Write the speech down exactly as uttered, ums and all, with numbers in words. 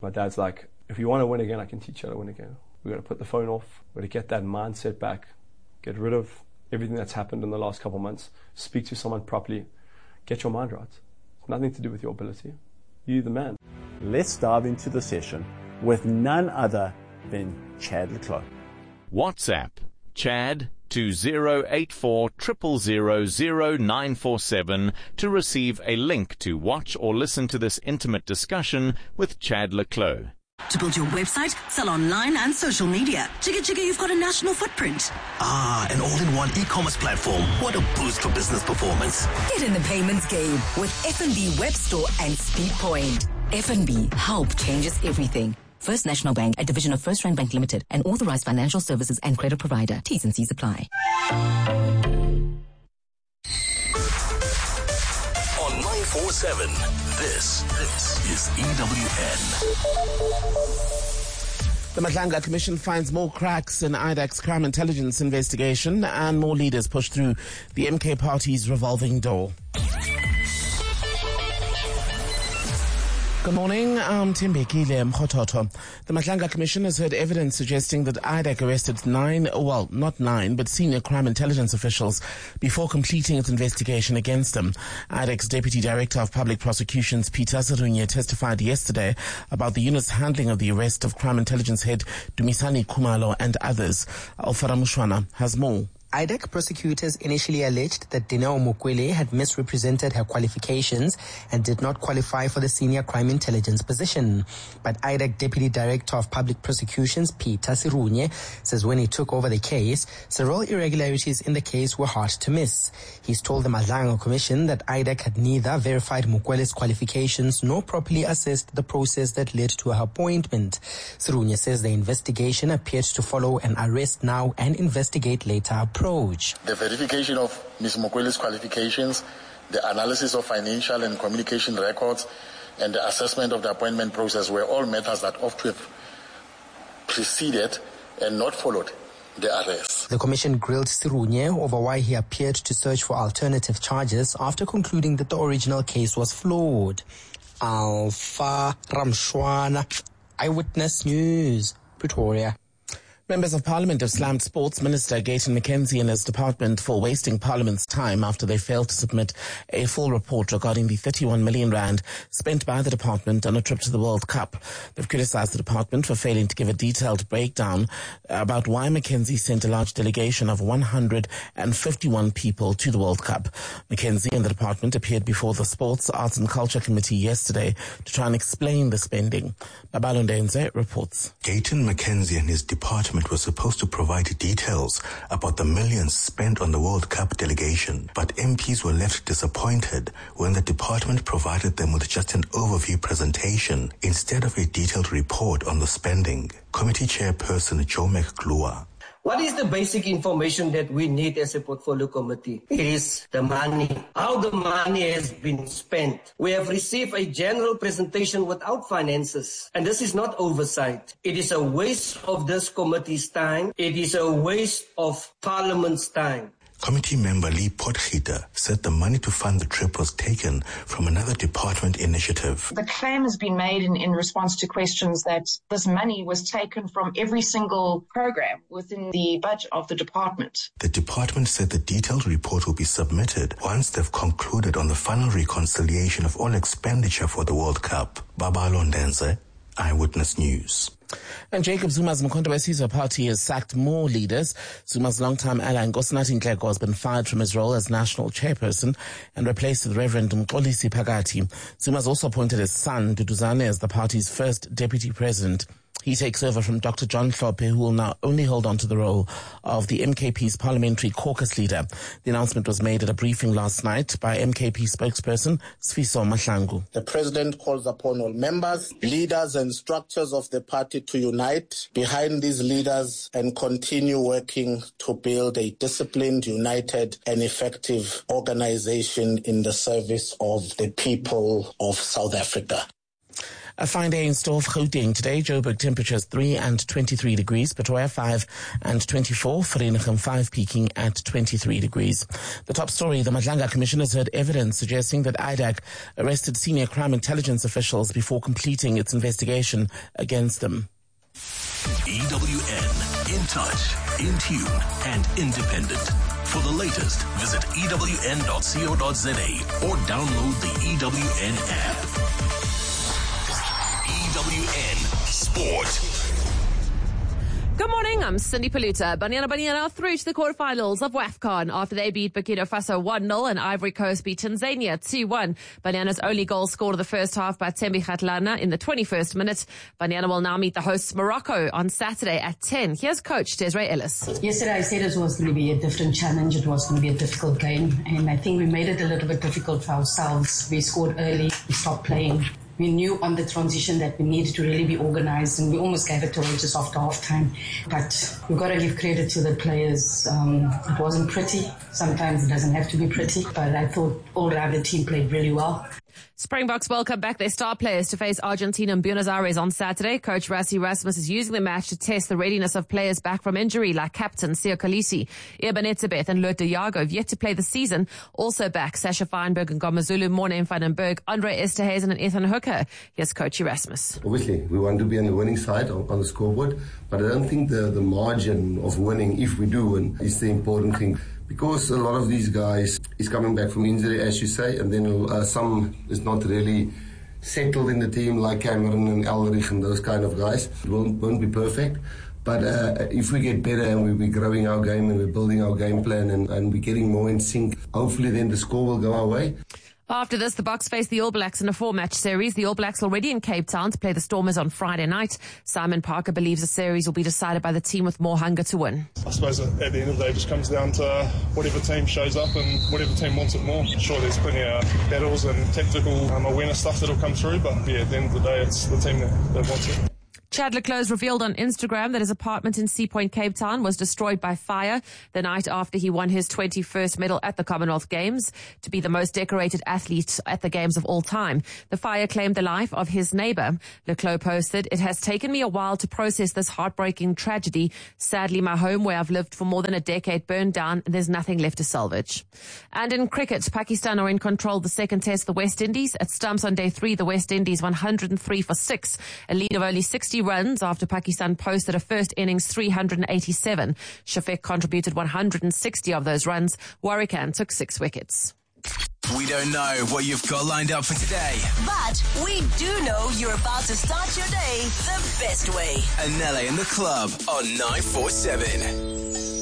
My dad's like, if you want to win again, I can teach you how to win again. We're going to put the phone off. We're going to get that mindset back. Get rid of everything that's happened in the last couple of months. Speak to someone properly. Get your mind right. It's nothing to do with your ability. You're the man. Let's dive into the session with none other than Chad le Clos. WhatsApp Chad to zero eight four zero zero zero zero nine four seven to receive a link to watch or listen to this intimate discussion with Chad le Clos. To build your website, sell online and social media. Jigga Jigga, you've got a national footprint. Ah, an all-in-one e-commerce platform. What a boost for business performance. Get in the payments game with F N B Web Store and SpeedPoint. F N B, help changes everything. First National Bank, a division of First Rand Bank Limited, an authorized financial services and credit provider. T's and C's apply. On nine four seven, this, this is E W N. The Madlanga Commission finds more cracks in I D A C's crime intelligence investigation and more leaders push through the M K party's revolving door. Good morning, I'm Timbekile Mkhototo. The Madlanga Commission has heard evidence suggesting that I D A C arrested nine, well, not nine, but senior crime intelligence officials before completing its investigation against them. I D A C's Deputy Director of Public Prosecutions, Peter Serunye, testified yesterday about the unit's handling of the arrest of crime intelligence head Dumisani Khumalo and others. Alfara Mushwana has more. I D A C prosecutors initially alleged that Dineo Mukwele had misrepresented her qualifications and did not qualify for the senior crime intelligence position. But I D A C Deputy Director of Public Prosecutions, Peter Serunye, says when he took over the case, several irregularities in the case were hard to miss. He's told the Madlanga Commission that I D A C had neither verified Mukwele's qualifications nor properly assessed the process that led to her appointment. Serunye says the investigation appeared to follow an arrest now and investigate later approach. The verification of Miz Mukwele's qualifications, the analysis of financial and communication records, and the assessment of the appointment process were all matters that ought to have preceded and not followed the arrest. The commission grilled Serunye over why he appeared to search for alternative charges after concluding that the original case was flawed. Alpha Ramshwana, Eyewitness News, Pretoria. Members of Parliament have slammed Sports Minister Gayton McKenzie and his department for wasting Parliament's time after they failed to submit a full report regarding the thirty-one million rand spent by the department on a trip to the World Cup. They've criticized the department for failing to give a detailed breakdown about why McKenzie sent a large delegation of one hundred fifty-one people to the World Cup. McKenzie and the department appeared before the Sports, Arts and Culture Committee yesterday to try and explain the spending. Babalo Ndenze reports. Gayton McKenzie and his department were supposed to provide details about the millions spent on the World Cup delegation, but M Ps were left disappointed when the department provided them with just an overview presentation instead of a detailed report on the spending. Committee Chairperson Joe McGlua. What is the basic information that we need as a portfolio committee? It is the money, how the money has been spent. We have received a general presentation without finances, and this is not oversight. It is a waste of this committee's time. It is a waste of Parliament's time. Committee member Lee Potgieter said the money to fund the trip was taken from another department initiative. The claim has been made in, in response to questions that this money was taken from every single program within the budget of the department. The department said the detailed report will be submitted once they've concluded on the final reconciliation of all expenditure for the World Cup. Babalo Ndenze, Eyewitness News. And Jacob Zuma's Mkhonto Wesizwe party has sacked more leaders. Zuma's longtime ally Nkosinathi Nhleko has been fired from his role as national chairperson and replaced with Reverend Mxolisi Phakathi. Zuma's also appointed his son, Duduzane, as the party's first deputy president. He takes over from Doctor John Hlophe, who will now only hold on to the role of the M K P's parliamentary caucus leader. The announcement was made at a briefing last night by M K P spokesperson Sfiso Mahlangu. The president calls upon all members, leaders and structures of the party to unite behind these leaders and continue working to build a disciplined, united and effective organization in the service of the people of South Africa. A fine day in store for Gauteng today. Joburg temperatures three and twenty-three degrees. Pretoria five and twenty-four. Vereeniging five peaking at twenty-three degrees. The top story, the Madlanga Commission has heard evidence suggesting that I D A C arrested senior crime intelligence officials before completing its investigation against them. E W N, in touch, in tune, and independent. For the latest, visit E W N dot co dot za or download the E W N app. E W N Sport. Good morning, I'm Cindy Paluta. Banyana Banyana through to the quarterfinals of WAFCON after they beat Burkina Faso one nil and Ivory Coast beat Tanzania two one. Banyana's only goal scored in the first half by Tembi Kgatlana in the twenty-first minute. Banyana will now meet the hosts Morocco on Saturday at ten. Here's coach Desiree Ellis. Yesterday I said it was going to be a different challenge. It was going to be a difficult game, and I think we made it a little bit difficult for ourselves. We scored early, we stopped playing. We knew on the transition that we needed to really be organized, and we almost gave it away just after half time. But we've got to give credit to the players. Um, it wasn't pretty. Sometimes it doesn't have to be pretty, but I thought all around the team played really well. Springboks welcome back their star players to face Argentina in Buenos Aires on Saturday. Coach Rassie Rasmus is using the match to test the readiness of players back from injury like captain Siya Kolisi. Eben Etzebeth and Lourdes de Jago have yet to play the season. Also back, Sasha Feinberg and Ngomazulu, Morne van den Berg, Andre Esterhazen and Ethan Hooker. Here's Coach Erasmus. Obviously, we want to be on the winning side on, on the scoreboard, but I don't think the, the margin of winning, if we do win, is the important thing. Because a lot of these guys is coming back from injury, as you say, and then uh, some is not really settled in the team, like Cameron and Elrich and those kind of guys. It won't, won't be perfect, but uh, if we get better and we, we're growing our game and we're building our game plan and, and we're getting more in sync, hopefully then the score will go our way. After this, the Boks face the All Blacks in a four-match series. The All Blacks already in Cape Town to play the Stormers on Friday night. Simon Parker believes the series will be decided by the team with more hunger to win. I suppose at the end of the day it just comes down to whatever team shows up and whatever team wants it more. Sure, there's plenty of battles and tactical um, awareness stuff that'll come through, but yeah, at the end of the day it's the team that, that wants it. Chad Leclerc revealed on Instagram that his apartment in Sea Point, Cape Town was destroyed by fire the night after he won his twenty-first medal at the Commonwealth Games to be the most decorated athlete at the Games of all time. The fire claimed the life of his neighbor. Leclerc posted, "It has taken me a while to process this heartbreaking tragedy. Sadly, my home where I've lived for more than a decade burned down and there's nothing left to salvage." And in cricket, Pakistan are in control of the second test, the West Indies. At stumps on day three, the West Indies one hundred three for six, a lead of only sixty runs after Pakistan posted a first innings three hundred eighty-seven. Shafiq contributed one hundred sixty of those runs. Warrican took six wickets. We don't know what you've got lined up for today, but we do know you're about to start your day the best way. Anele in the club on nine four seven.